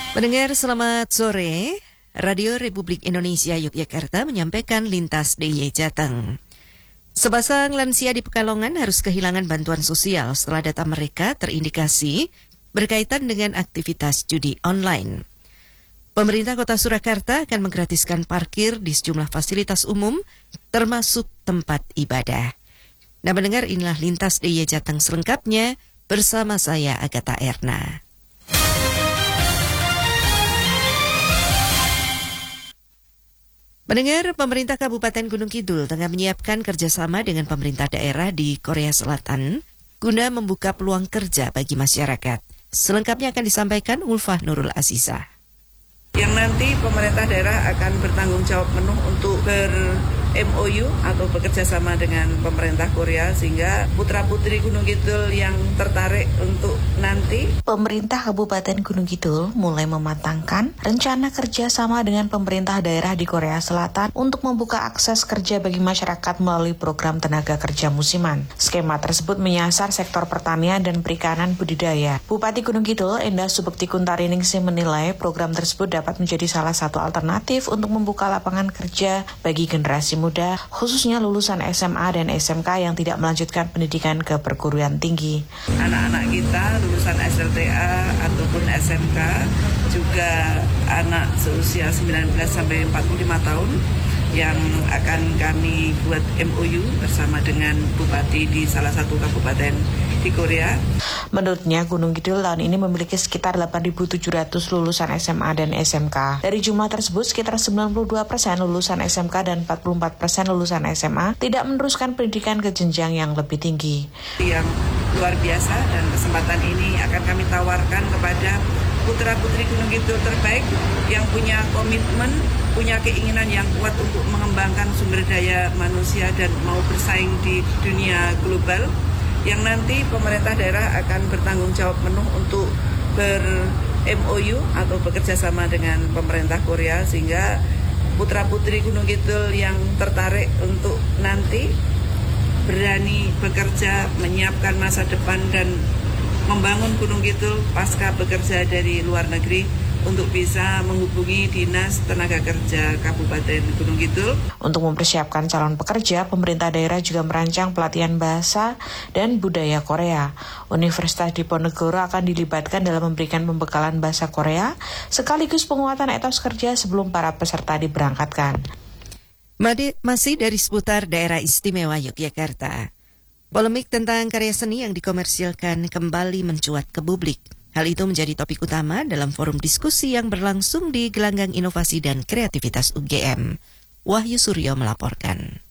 Pendengar selamat sore, Radio Republik Indonesia Yogyakarta menyampaikan Lintas DIY Jateng. Sepasang lansia di Pekalongan harus kehilangan bantuan sosial setelah data mereka terindikasi berkaitan dengan aktivitas judi online. Pemerintah Kota Surakarta akan menggratiskan parkir di sejumlah fasilitas umum, termasuk tempat ibadah. Nah, pendengar, inilah Lintas DIY Jateng selengkapnya bersama saya Agatha Erna. Pendengar, pemerintah Kabupaten Gunung Kidul tengah menyiapkan kerjasama dengan pemerintah daerah di Korea Selatan guna membuka peluang kerja bagi masyarakat. Selengkapnya akan disampaikan Ulfah Nurul Azizah. Yang nanti pemerintah daerah akan bertanggung jawab penuh untuk ber-MOU atau bekerja sama dengan pemerintah Korea sehingga putra-putri Gunung Kidul yang tertarik untuk nanti. Pemerintah Kabupaten Gunung Kidul mulai mematangkan rencana kerja sama dengan pemerintah daerah di Korea Selatan untuk membuka akses kerja bagi masyarakat melalui program tenaga kerja musiman. Skema tersebut menyasar sektor pertanian dan perikanan budidaya. Bupati Gunung Kidul, Endah Subekti Kuntaringningsih menilai program tersebut dapat menjadi salah satu alternatif untuk membuka lapangan kerja bagi generasi muda, khususnya lulusan SMA dan SMK yang tidak melanjutkan pendidikan ke perguruan tinggi. Anak-anak kita lulusan SLTA ataupun SMK, juga anak seusia 19 sampai 45 tahun yang akan kami buat MOU bersama dengan Bupati di salah satu kabupaten di Korea. Menurutnya, Gunung Kidul tahun ini memiliki sekitar 8.700 lulusan SMA dan SMK. Dari jumlah tersebut, sekitar 92% lulusan SMK dan 44% lulusan SMA tidak meneruskan pendidikan ke jenjang yang lebih tinggi. Yang luar biasa dan kesempatan ini akan kami tawarkan kepada putra-putri Gunung Kidul terbaik yang punya komitmen, punya keinginan yang kuat untuk mengembangkan sumber daya manusia dan mau bersaing di dunia global, yang nanti pemerintah daerah akan bertanggung jawab penuh untuk ber-MOU atau bekerja sama dengan pemerintah Korea sehingga putra-putri Gunung Kidul yang tertarik untuk nanti berani bekerja, menyiapkan masa depan dan membangun Gunung Kidul pasca bekerja dari luar negeri untuk bisa menghubungi Dinas Tenaga Kerja Kabupaten Gunung Kidul. Untuk mempersiapkan calon pekerja, pemerintah daerah juga merancang pelatihan bahasa dan budaya Korea. Universitas Diponegoro akan dilibatkan dalam memberikan pembekalan bahasa Korea, sekaligus penguatan etos kerja sebelum para peserta diberangkatkan. Masih dari seputar daerah istimewa Yogyakarta. Polemik tentang karya seni yang dikomersilkan kembali mencuat ke publik. Hal itu menjadi topik utama dalam forum diskusi yang berlangsung di Gelanggang Inovasi dan Kreativitas UGM. Wahyu Suryo melaporkan.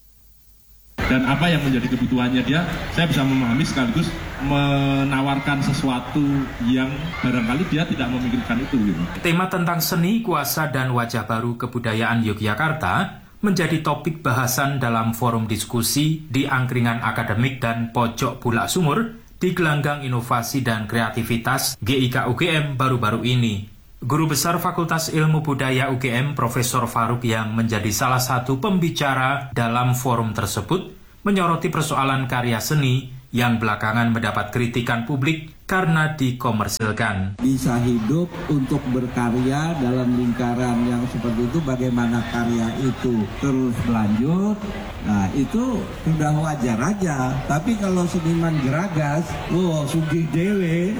Dan apa yang menjadi kebutuhannya dia, saya bisa memahami sekaligus menawarkan sesuatu yang barangkali dia tidak memikirkan itu. Gitu. Tema tentang seni, kuasa, dan wajah baru kebudayaan Yogyakarta menjadi topik bahasan dalam forum diskusi di angkringan akademik dan pojok Bulak Sumur di Gelanggang Inovasi dan Kreativitas GIK UGM baru-baru ini. Guru Besar Fakultas Ilmu Budaya UGM Profesor Faruk yang menjadi salah satu pembicara dalam forum tersebut menyoroti persoalan karya seni yang belakangan mendapat kritikan publik karena dikomersilkan. Bisa hidup untuk berkarya dalam lingkaran yang seperti itu, bagaimana karya itu terus berlanjut, nah itu sudah wajar aja. Tapi kalau seniman geragas, sugih dewe,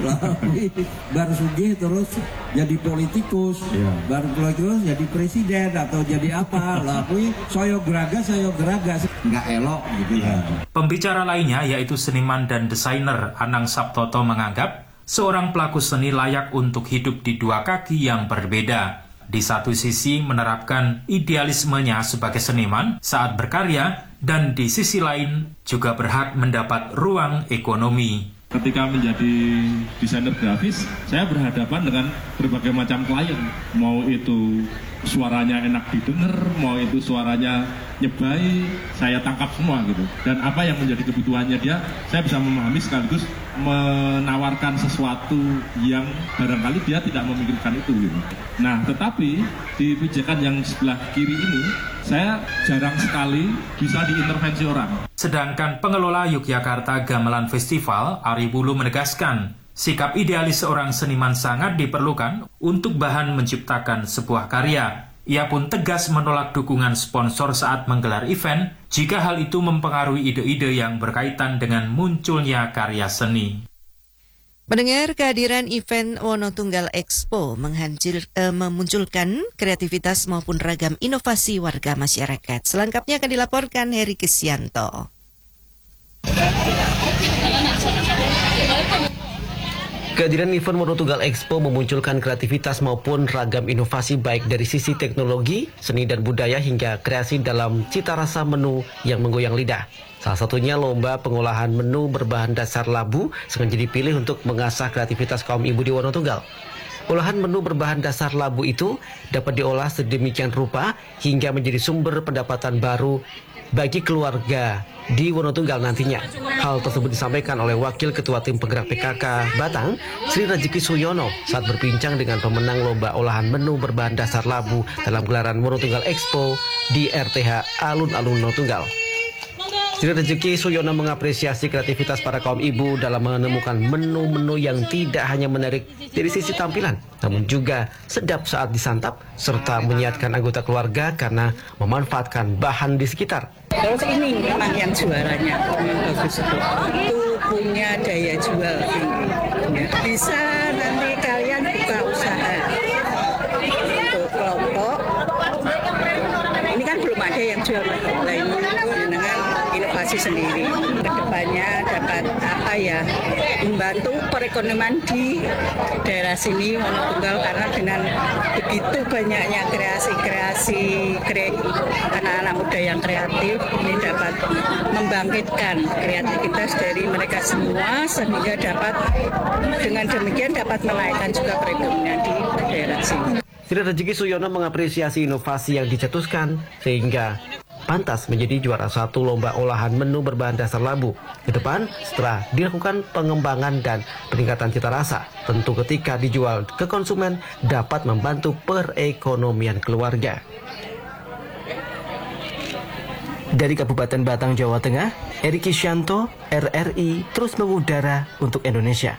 baru sugih terus jadi politikus, baru politikus jadi presiden atau jadi apa, lalu soyo geragas, nggak elok gitu kan. Pembicara lainnya yaitu seniman dan desainer Anang Sabtoto menganggap seorang pelaku seni layak untuk hidup di dua kaki yang berbeda. Di satu sisi menerapkan idealismenya sebagai seniman saat berkarya, dan di sisi lain juga berhak mendapat ruang ekonomi. Ketika menjadi desainer grafis, saya berhadapan dengan berbagai macam klien. Mau itu suaranya enak didengar, mau itu suaranya nyebai, saya tangkap semua gitu. Dan apa yang menjadi kebutuhannya dia, saya bisa memahami sekaligus menawarkan sesuatu yang barangkali dia tidak memikirkan itu gitu. Nah, tetapi di pijakan yang sebelah kiri ini, saya jarang sekali bisa diintervensi orang. Sedangkan pengelola Yogyakarta Gamelan Festival, Ari Wulu, menegaskan sikap idealis seorang seniman sangat diperlukan untuk bahan menciptakan sebuah karya. Ia pun tegas menolak dukungan sponsor saat menggelar event jika hal itu mempengaruhi ide-ide yang berkaitan dengan munculnya karya seni. Mendengar kehadiran event Wonotunggal Expo memunculkan kreativitas maupun ragam inovasi warga masyarakat. Selengkapnya akan dilaporkan Heri Kisyanto. Kehadiran event Wonotunggal Expo memunculkan kreativitas maupun ragam inovasi baik dari sisi teknologi, seni dan budaya hingga kreasi dalam cita rasa menu yang menggoyang lidah. Salah satunya lomba pengolahan menu berbahan dasar labu sengaja dipilih untuk mengasah kreativitas kaum ibu di Wonotunggal. Olahan menu berbahan dasar labu itu dapat diolah sedemikian rupa hingga menjadi sumber pendapatan baru bagi keluarga di Wonotunggal nantinya. Hal tersebut disampaikan oleh Wakil Ketua Tim Penggerak PKK Batang, Sri Rejeki Suyono, saat berbincang dengan pemenang lomba olahan menu berbahan dasar labu dalam gelaran Wonotunggal Expo di RTH Alun-Alun Wonotunggal. Sri Rejeki Suyono mengapresiasi kreativitas para kaum ibu dalam menemukan menu-menu yang tidak hanya menarik dari sisi tampilan, namun juga sedap saat disantap, serta menyiapkan anggota keluarga karena memanfaatkan bahan di sekitar. Terus ini memang yang juaranya, bagus itu punya daya jual tinggi. Bisa nanti kalian buka usaha untuk kelompok. Ini kan belum ada yang jual lain dengan inovasi sendiri. Kedepannya dapat membantu perekonomian di daerah sini Wonotunggal, karena dengan begitu banyaknya kreasi-kreasi anak-anak muda yang kreatif ini dapat membangkitkan kreativitas dari mereka semua sehingga dengan demikian dapat menaikkan juga perekonomian di daerah sini. Sri Rejeki Suyono mengapresiasi inovasi yang dicetuskan sehingga pantas menjadi juara satu lomba olahan menu berbahan dasar labu. Ke depan, setelah dilakukan pengembangan dan peningkatan cita rasa, tentu ketika dijual ke konsumen dapat membantu perekonomian keluarga. Dari Kabupaten Batang, Jawa Tengah, Heri Kisyanto, RRI terus mengudara untuk Indonesia.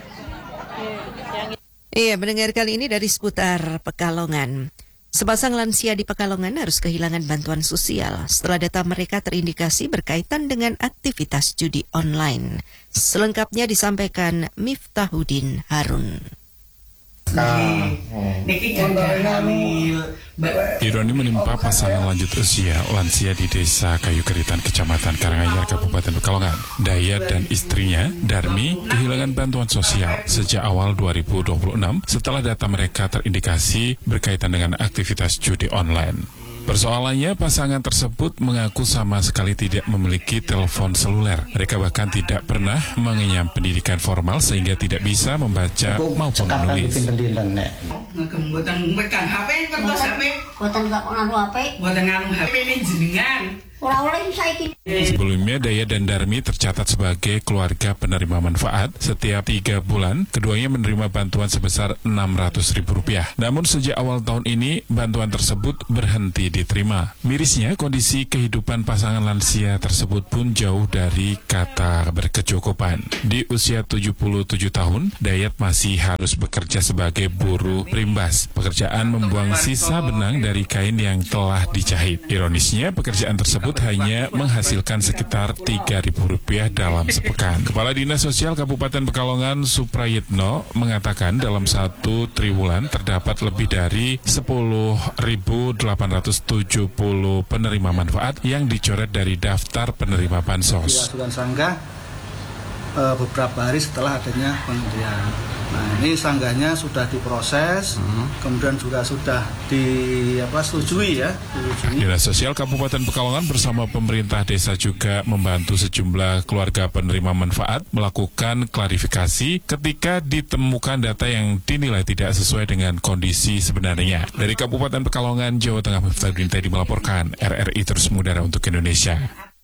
Iya, mendengar kali ini dari seputar Pekalongan. Sepasang lansia di Pekalongan harus kehilangan bantuan sosial setelah data mereka terindikasi berkaitan dengan aktivitas judi online. Selengkapnya disampaikan Miftahudin Harun. Ironi menimpa pasangan lanjut usia lansia di Desa Kayu Keritan, Kecamatan Karanganyar, Kabupaten Pekalongan. Dayat dan istrinya, Darmi, kehilangan bantuan sosial sejak awal 2026 setelah data mereka terindikasi berkaitan dengan aktivitas judi online. Persoalannya, pasangan tersebut mengaku sama sekali tidak memiliki telepon seluler. Mereka bahkan tidak pernah mengenyam pendidikan formal sehingga tidak bisa membaca maupun menulis. Sebelumnya, Daya dan Darmi tercatat sebagai keluarga penerima manfaat. Setiap 3 bulan, keduanya menerima bantuan sebesar Rp600.000. Namun sejak awal tahun ini, bantuan tersebut berhenti diterima. Mirisnya, kondisi kehidupan pasangan lansia tersebut pun jauh dari kata berkecukupan. Di usia 77 tahun, Dayat masih harus bekerja sebagai buruh primbas. Pekerjaan membuang sisa benang dari kain yang telah dijahit. Ironisnya, pekerjaan tersebut hanya menghasilkan sekitar Rp3.000 dalam sepekan. Kepala Dinas Sosial Kabupaten Pekalongan, Suprayitno, mengatakan dalam 1 triwulan terdapat lebih dari 10.870 penerima manfaat yang dicoret dari daftar penerima bansos. Asuran sanggah beberapa hari setelah adanya penghentian. Nah, ini sanggahnya sudah diproses, kemudian juga sudah disetujui ya. Dinas Sosial Kabupaten Pekalongan bersama pemerintah desa juga membantu sejumlah keluarga penerima manfaat melakukan klarifikasi ketika ditemukan data yang dinilai tidak sesuai dengan kondisi sebenarnya. Dari Kabupaten Pekalongan, Jawa Tengah, Miftahudin Tedi melaporkan. RRI terus mengudara untuk Indonesia.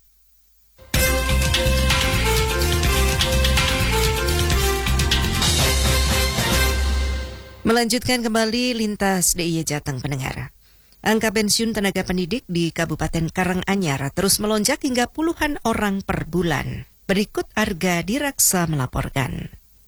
Melanjutkan kembali lintas DIY Jateng pendengar. Angka pensiun tenaga pendidik di Kabupaten Karanganyar terus melonjak hingga puluhan orang per bulan. Berikut Arga Diraksa melaporkan.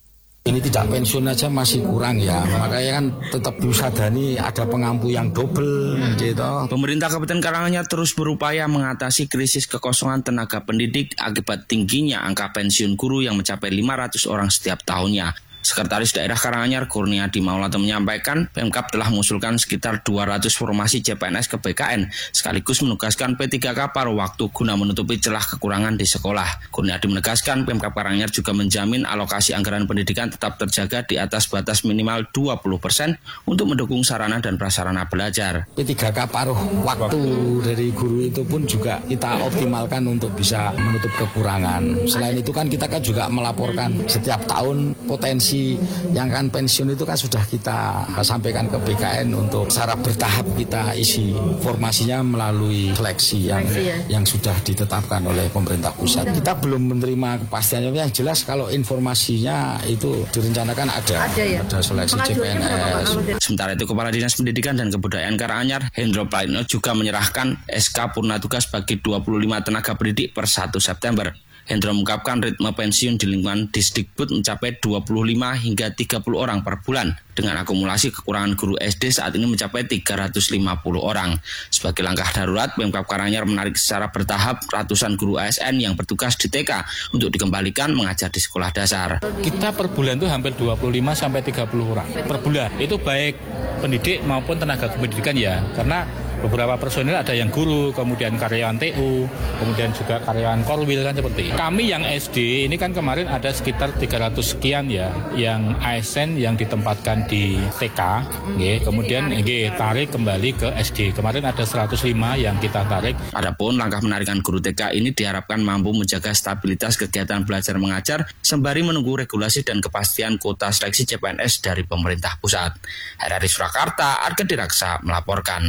Ini tidak pensiun aja masih kurang ya, makanya kan tetap diusadani ada pengampu yang double gitu. Pemerintah Kabupaten Karanganyar terus berupaya mengatasi krisis kekosongan tenaga pendidik akibat tingginya angka pensiun guru yang mencapai 500 orang setiap tahunnya. Sekretaris Daerah Karanganyar Kurniadi Maulana menyampaikan Pemkab telah mengusulkan sekitar 200 formasi CPNS ke BKN sekaligus menugaskan P3K paruh waktu guna menutupi celah kekurangan di sekolah. Kurniadi menegaskan Pemkab Karanganyar juga menjamin alokasi anggaran pendidikan tetap terjaga di atas batas minimal 20% untuk mendukung sarana dan prasarana belajar. P3K paruh waktu dari guru itu pun juga kita optimalkan untuk bisa menutup kekurangan. Selain itu kan kita kan juga melaporkan setiap tahun potensi yang kan pensiun itu kan sudah kita sampaikan ke BKN untuk secara bertahap kita isi formasinya melalui seleksi yang sudah ditetapkan oleh pemerintah pusat. Kita belum menerima kepastiannya, yang jelas kalau informasinya itu direncanakan ada seleksi CPNS. Sementara itu Kepala Dinas Pendidikan dan Kebudayaan Karanganyar Hendro Praitno juga menyerahkan SK Purna Tugas bagi 25 tenaga pendidik per 1 September. Hendro mengungkapkan ritme pensiun di lingkungan Disdikbud mencapai 25 hingga 30 orang per bulan. Dengan akumulasi kekurangan guru SD saat ini mencapai 350 orang. Sebagai langkah darurat, Pemkab Karanganyar menarik secara bertahap ratusan guru ASN yang bertugas di TK untuk dikembalikan mengajar di sekolah dasar. Kita per bulan itu hampir 25 sampai 30 orang per bulan. Itu baik pendidik maupun tenaga kependidikan ya, karena beberapa personil ada yang guru, kemudian karyawan TU, kemudian juga karyawan Korwil kan seperti. Kami yang SD ini kan kemarin ada sekitar 300 sekian ya, yang ASN yang ditempatkan di TK, kemudian tarik kembali ke SD. Kemarin ada 105 yang kita tarik. Adapun langkah menarikkan guru TK ini diharapkan mampu menjaga stabilitas kegiatan belajar mengajar sembari menunggu regulasi dan kepastian kuota seleksi CPNS dari pemerintah pusat. RRI Surakarta, Arga Diraksa melaporkan.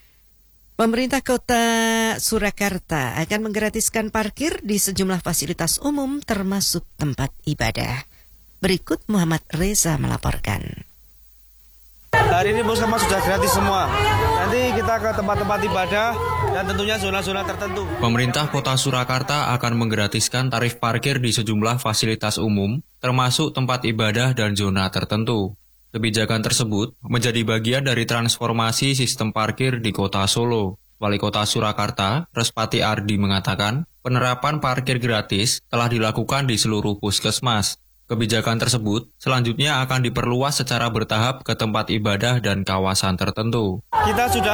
Pemerintah Kota Surakarta akan menggratiskan parkir di sejumlah fasilitas umum termasuk tempat ibadah. Berikut Muhammad Reza melaporkan. Hari ini Puskesmas sudah gratis semua. Nanti kita ke tempat-tempat ibadah dan tentunya zona-zona tertentu. Pemerintah Kota Surakarta akan menggratiskan tarif parkir di sejumlah fasilitas umum termasuk tempat ibadah dan zona tertentu. Kebijakan tersebut menjadi bagian dari transformasi sistem parkir di Kota Solo. Wali Kota Surakarta, Respati Ardi mengatakan, penerapan parkir gratis telah dilakukan di seluruh puskesmas. Kebijakan tersebut selanjutnya akan diperluas secara bertahap ke tempat ibadah dan kawasan tertentu. Kita sudah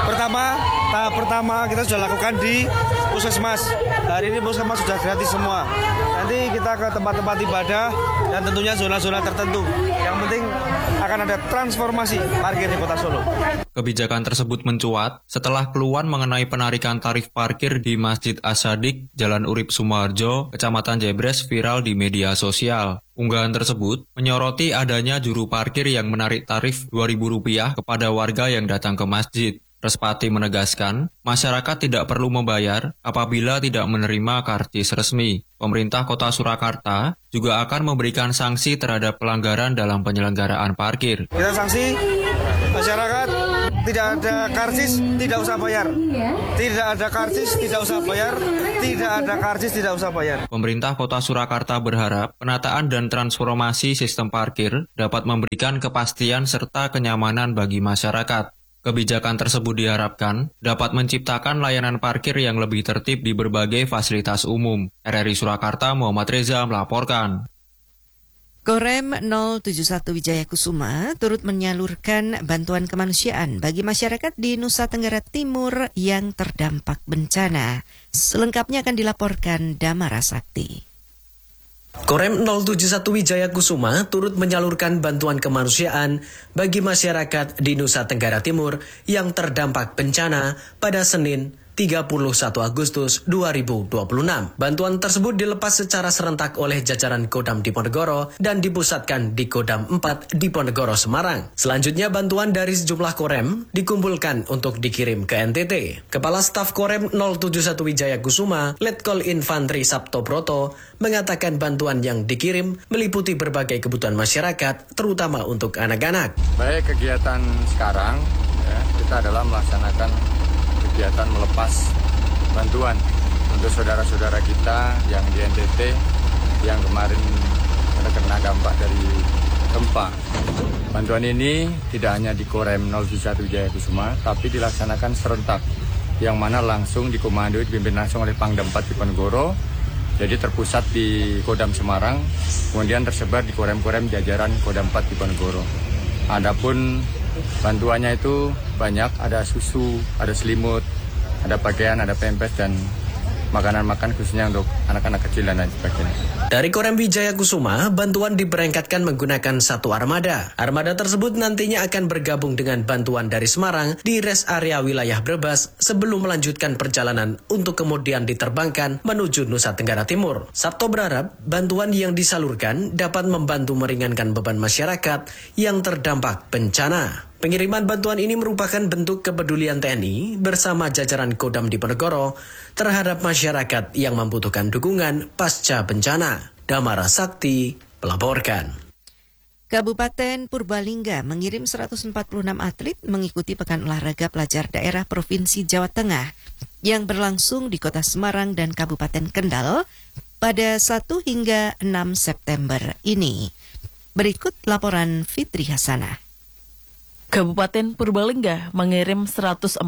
tahap pertama kita sudah lakukan di puskesmas. Hari ini puskesmas sudah gratis semua. Nanti kita ke tempat-tempat ibadah dan tentunya zona-zona tertentu. Yang penting akan ada transformasi parkir di Kota Solo. Kebijakan tersebut mencuat setelah keluhan mengenai penarikan tarif parkir di Masjid As-Sadiq, Jalan Urip Sumoharjo, Kecamatan Jebres viral di media sosial. Unggahan tersebut menyoroti adanya juru parkir yang menarik tarif Rp2.000 kepada warga yang datang ke masjid. Respati menegaskan, masyarakat tidak perlu membayar apabila tidak menerima karcis resmi. Pemerintah Kota Surakarta juga akan memberikan sanksi terhadap pelanggaran dalam penyelenggaraan parkir. Kita sanksi masyarakat tidak ada karcis, tidak usah bayar. Tidak ada karcis, tidak usah bayar. Tidak ada karcis, tidak usah bayar. Pemerintah Kota Surakarta berharap penataan dan transformasi sistem parkir dapat memberikan kepastian serta kenyamanan bagi masyarakat. Kebijakan tersebut diharapkan dapat menciptakan layanan parkir yang lebih tertib di berbagai fasilitas umum. RRI Surakarta, Muhammad Reza melaporkan. Korem 071 Wijaya Kusuma turut menyalurkan bantuan kemanusiaan bagi masyarakat di Nusa Tenggara Timur yang terdampak bencana. Selengkapnya akan dilaporkan Damara Sakti. Korem 071 Wijaya Kusuma turut menyalurkan bantuan kemanusiaan bagi masyarakat di Nusa Tenggara Timur yang terdampak bencana pada Senin 31 Agustus 2026. Bantuan tersebut dilepas secara serentak oleh jajaran Kodam Diponegoro dan dipusatkan di Kodam 4 Diponegoro Semarang. Selanjutnya bantuan dari sejumlah korem dikumpulkan untuk dikirim ke NTT. Kepala Staf Korem 071 Wijaya Kusuma, Letkol Infantri Sabto Broto, mengatakan bantuan yang dikirim meliputi berbagai kebutuhan masyarakat, terutama untuk anak-anak. Baik, kegiatan sekarang kita adalah melaksanakan kegiatan melepas bantuan untuk saudara-saudara kita yang di NTT yang kemarin terkena dampak dari gempa. Bantuan ini tidak hanya di Korem 071 Jayakusuma, tapi dilaksanakan serentak, yang mana langsung dikomandoi dipimpin langsung oleh Pangdam 4 Diponegoro. Jadi terpusat di Kodam Semarang, kemudian tersebar di korem-korem jajaran Kodam 4 Diponegoro. Adapun bantuannya itu banyak, ada susu, ada selimut, ada pakaian, ada pempes, dan makanan-makan khususnya untuk anak-anak kecil dan lain sebagainya. Dari Korem Wijaya Kusuma, bantuan diberangkatkan menggunakan satu armada. Armada tersebut nantinya akan bergabung dengan bantuan dari Semarang di rest area wilayah Brebes sebelum melanjutkan perjalanan untuk kemudian diterbangkan menuju Nusa Tenggara Timur. Sabto berharap bantuan yang disalurkan dapat membantu meringankan beban masyarakat yang terdampak bencana. Pengiriman bantuan ini merupakan bentuk kepedulian TNI bersama jajaran Kodam Diponegoro terhadap masyarakat yang membutuhkan dukungan pasca bencana. Damara Sakti melaporkan. Kabupaten Purbalingga mengirim 146 atlet mengikuti Pekan Olahraga Pelajar Daerah Provinsi Jawa Tengah yang berlangsung di Kota Semarang dan Kabupaten Kendal pada 1 hingga 6 September ini. Berikut laporan Fitri Hasanah. Kabupaten Purbalingga mengirim 146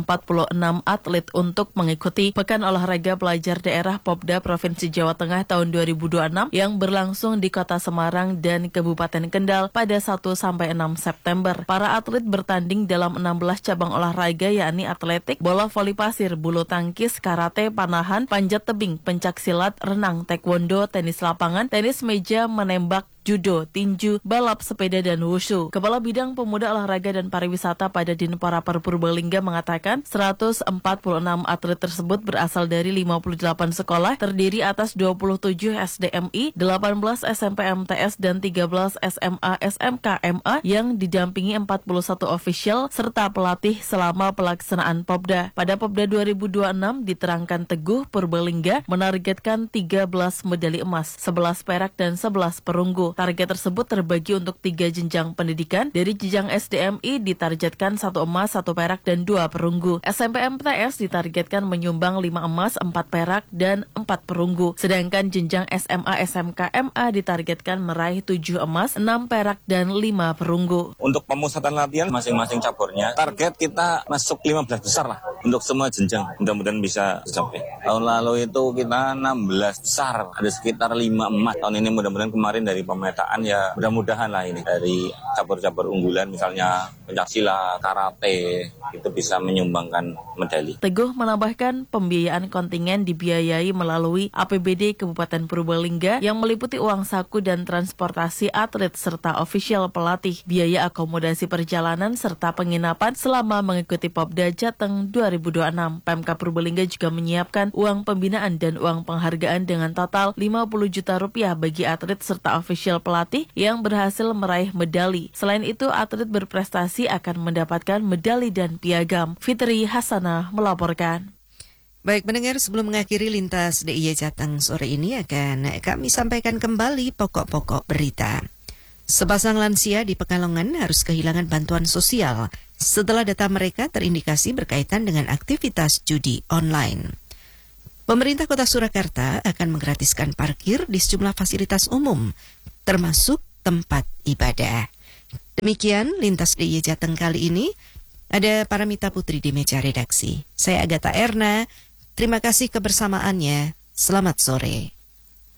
atlet untuk mengikuti Pekan Olahraga Pelajar Daerah Popda Provinsi Jawa Tengah tahun 2026 yang berlangsung di Kota Semarang dan Kabupaten Kendal pada 1-6 September. Para atlet bertanding dalam 16 cabang olahraga yakni atletik, bola voli pasir, bulu tangkis, karate, panahan, panjat tebing, pencak silat, renang, taekwondo, tenis lapangan, tenis meja, menembak, judo, tinju, balap sepeda, dan wushu. Kepala Bidang Pemuda Olahraga dan Pariwisata pada Dinparapar Purbalingga mengatakan 146 atlet tersebut berasal dari 58 sekolah terdiri atas 27 SDMI, 18 SMP MTS, dan 13 SMA SMK MA yang didampingi 41 official serta pelatih selama pelaksanaan Popda. Pada Popda 2026 diterangkan Teguh Purbalingga menargetkan 13 medali emas, 11 perak, dan 11 perunggu. Target tersebut terbagi untuk 3 jenjang pendidikan. Dari jenjang SDMI ditargetkan 1 emas, 1 perak, dan 2 perunggu. SMP MTS ditargetkan menyumbang 5 emas, 4 perak, dan 4 perunggu. Sedangkan jenjang SMA SMK MA ditargetkan meraih 7 emas, 6 perak, dan 5 perunggu. Untuk pemusatan latihan masing-masing caburnya, target kita masuk 15 besar lah untuk semua jenjang. Mudah-mudahan bisa tercapai. Tahun lalu itu kita 16 besar, ada sekitar 5 emas. Tahun ini mudah-mudahan kemarin dari pemetaan ya mudah-mudahan lah ini dari cabur-cabur unggulan misalnya pencaksilat, karate itu bisa menyumbangkan medali. Teguh menambahkan pembiayaan kontingen dibiayai melalui APBD Kabupaten Purbalingga yang meliputi uang saku dan transportasi atlet serta official pelatih, biaya akomodasi perjalanan serta penginapan selama mengikuti Popda Jateng 2026. Pemkab Purbalingga juga menyiapkan uang pembinaan dan uang penghargaan dengan total 50 juta rupiah bagi atlet serta official pelatih yang berhasil meraih medali. Selain itu, atlet berprestasi akan mendapatkan medali dan piagam. Fitri Hasanah melaporkan. Baik pendengar, sebelum mengakhiri Lintas DIY Jateng sore ini akan kami sampaikan kembali pokok-pokok berita. Sepasang lansia di Pekalongan harus kehilangan bantuan sosial setelah data mereka terindikasi berkaitan dengan aktivitas judi online. Pemerintah Kota Surakarta akan menggratiskan parkir di sejumlah fasilitas umum, termasuk tempat ibadah. Demikian Lintas DIY Jateng kali ini. Ada Paramita Putri di meja redaksi. Saya Agatha Erna. Terima kasih kebersamaannya. Selamat sore.